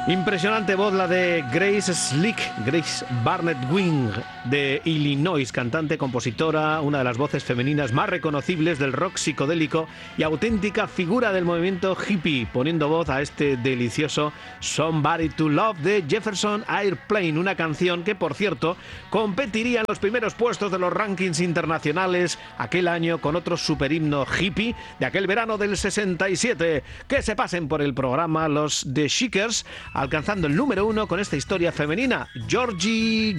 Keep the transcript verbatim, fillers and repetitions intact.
Impresionante voz la de Grace Slick, Grace Barnett Wing, de Illinois, cantante, compositora, una de las voces femeninas más reconocibles del rock psicodélico y auténtica figura del movimiento hippie, poniendo voz a este delicioso Somebody to Love de Jefferson Airplane, una canción que, por cierto, competiría en los primeros puestos de los rankings internacionales aquel año con otro superhimno hippie de aquel verano del sesenta y siete. Que se pasen por el programa los The Shakers, alcanzando el número uno con esta historia femenina, Georgie